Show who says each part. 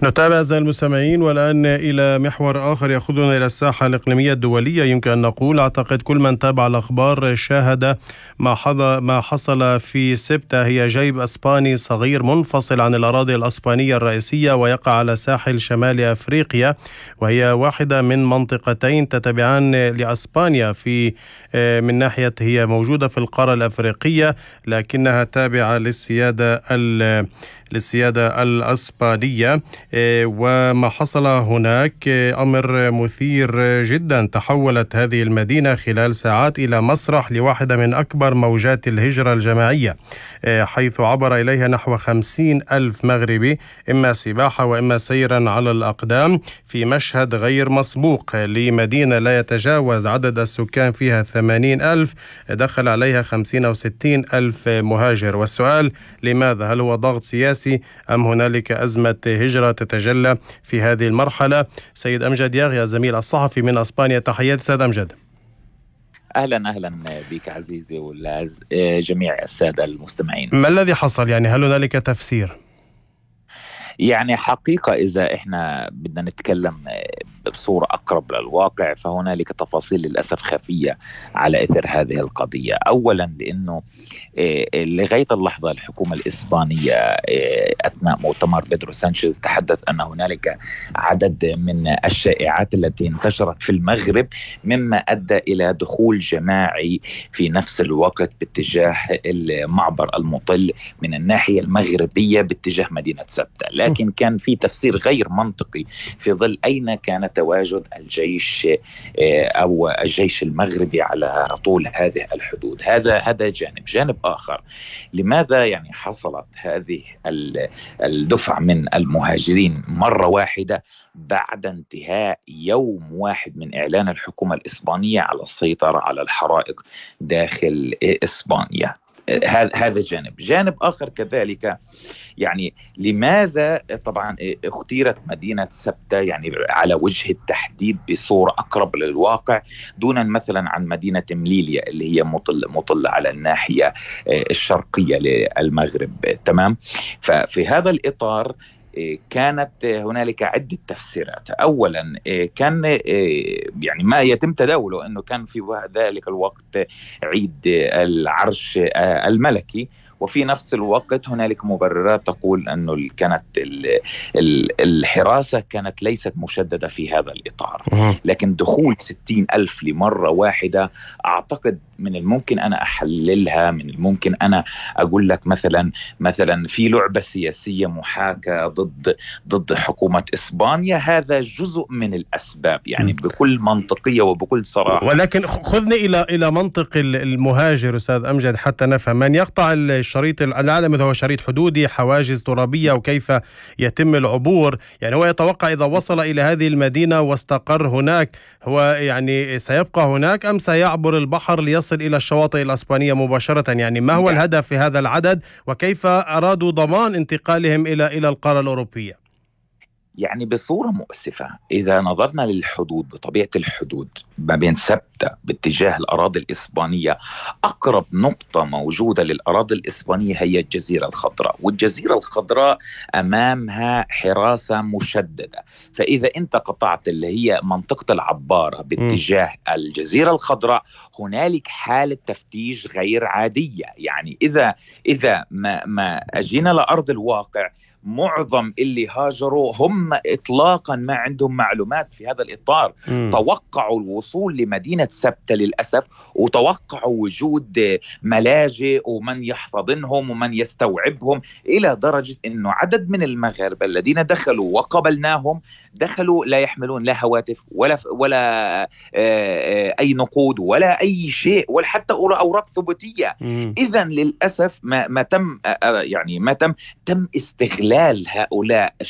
Speaker 1: نتابع أعزائي المستمعين، والآن إلى محور آخر يأخذنا إلى الساحة الإقليمية الدولية. يمكن أن نقول أعتقد كل من تابع الأخبار شاهد ما حصل في سبتة. هي جيب أسباني صغير منفصل عن الأراضي الأسبانية الرئيسية ويقع على ساحل شمال أفريقيا، وهي واحدة من منطقتين تتبعان لأسبانيا من ناحية هي موجودة في القارة الأفريقية، لكنها تابعة للسيادة الأسبانية. وما حصل هناك أمر مثير جدا. تحولت هذه المدينة خلال ساعات إلى مسرح لواحدة من أكبر موجات الهجرة الجماعية، حيث عبر إليها نحو 50,000 مغربي، إما سباحة وإما سيرا على الأقدام، في مشهد غير مسبوق لمدينة لا يتجاوز عدد السكان فيها 80,000 دخل عليها 50 أو 60,000 مهاجر. والسؤال لماذا؟ هل هو ضغط سياسي أم هنالك أزمة هجرة تتجلى في هذه المرحلة؟ سيد أمجد ياغيا زميل الصحفي من أسبانيا، تحياتي سيد أمجد.
Speaker 2: أهلا بك عزيزي وجميع السادة المستمعين.
Speaker 1: ما الذي حصل؟ يعني هل هنالك تفسير؟
Speaker 2: يعني حقيقة إذا إحنا بدنا نتكلم بصورة أقرب للواقع، فهنالك تفاصيل للأسف خفية على إثر هذه القضية. أولا لأنه لغاية اللحظة الحكومة الإسبانية أثناء مؤتمر بيدرو سانشيز تحدث أن هنالك عدد من الشائعات التي انتشرت في المغرب، مما أدى إلى دخول جماعي في نفس الوقت باتجاه المعبر المطل من الناحية المغربية باتجاه مدينة سبتة. لكن كان في تفسير غير منطقي في ظل أين كان تواجد الجيش أو الجيش المغربي على طول هذه الحدود. هذا جانب آخر. لماذا يعني حصلت هذه الدفع من المهاجرين مرة واحدة بعد انتهاء يوم واحد من إعلان الحكومة الإسبانية على السيطرة على الحرائق داخل إسبانيا؟ هذا جانب آخر كذلك. يعني لماذا طبعا اختيرت مدينة سبتة يعني على وجه التحديد بصورة أقرب للواقع، دونا مثلا عن مدينة مليليا اللي هي مطلة على الناحية الشرقية للمغرب. تمام. ففي هذا الإطار كانت هنالك عدة تفسيرات. أولا كان يعني ما يتم تداوله أنه كان في ذلك الوقت عيد العرش الملكي، وفي نفس الوقت هنالك مبررات تقول أنه كانت الحراسة كانت ليست مشددة في هذا الإطار. لكن دخول 60,000 لمرة واحدة أعتقد من الممكن أنا أحللها، من الممكن أنا أقول لك مثلا في لعبة سياسية محاكاة ضد حكومة إسبانيا. هذا جزء من الأسباب يعني بكل منطقية وبكل صراحة.
Speaker 1: ولكن خذني إلى منطق المهاجر أستاذ أمجد حتى نفهم. من يقطع الشريط العالمي هو شريط حدودي، حواجز ترابية، وكيف يتم العبور؟ يعني هو يتوقع إذا وصل إلى هذه المدينة واستقر هناك هو يعني سيبقى هناك أم سيعبر البحر ليصل إلى الشواطئ الأسبانية مباشرة؟ يعني ما هو الهدف في هذا العدد، وكيف أرادوا ضمان انتقالهم إلى القارة الأوروبية؟
Speaker 2: يعني بصورة مؤسفة إذا نظرنا للحدود، بطبيعة الحدود ما بين سبتة باتجاه الأراضي الإسبانية، أقرب نقطة موجودة للأراضي الإسبانية هي الجزيرة الخضراء، والجزيرة الخضراء أمامها حراسة مشددة. فإذا أنت قطعت اللي هي منطقة العبارة باتجاه الجزيرة الخضراء، هنالك حالة تفتيش غير عادية. يعني إذا ما أجينا لأرض الواقع، معظم اللي هاجروا هم إطلاقا ما عندهم معلومات في هذا الإطار. توقعوا الوصول لمدينة سبتة للأسف، وتوقعوا وجود ملاجئ ومن يحتضنهم ومن يستوعبهم، إلى درجة أنه عدد من المغاربة الذين دخلوا وقبلناهم دخلوا لا يحملون لا هواتف ولا أي نقود ولا أي شيء، ولا حتى أوراق ثبوتية. إذن للأسف ما تم استغلال هؤلاء